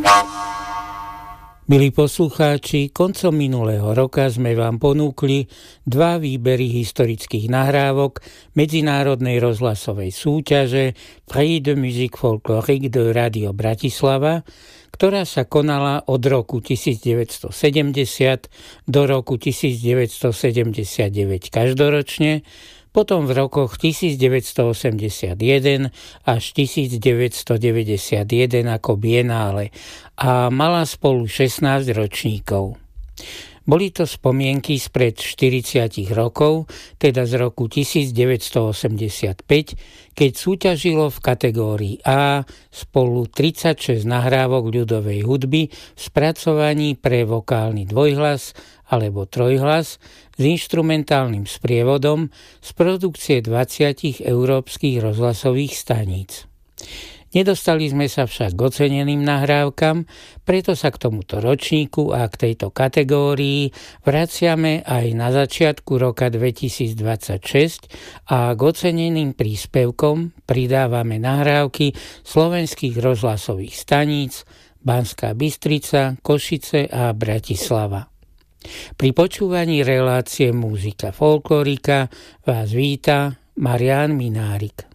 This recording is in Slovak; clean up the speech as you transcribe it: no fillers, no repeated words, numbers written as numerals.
Milí poslucháči, koncom minulého roka sme vám ponúkli 2 výbery historických nahrávok medzinárodnej rozhlasovej súťaže Prix de musique folklorique de Radio Bratislava, ktorá sa konala od roku 1970 do roku 1979 každoročne, potom v rokoch 1981 až 1991 ako bienále a mala spolu 16 ročníkov. Boli to spomienky spred 40 rokov, teda z roku 1985, keď súťažilo v kategórii A spolu 36 nahrávok ľudovej hudby v spracovaní pre vokálny dvojhlas alebo trojhlas s inštrumentálnym sprievodom z produkcie 20 európskych rozhlasových staníc. Nedostali sme sa však k oceneným nahrávkam, preto sa k tomuto ročníku a k tejto kategórii vraciame aj na začiatku roka 2026 a k oceneným príspevkom pridávame nahrávky slovenských rozhlasových staníc Banská Bystrica, Košice a Bratislava. Pri počúvaní relácie Múzika folklorika vás víta Marián Minárik.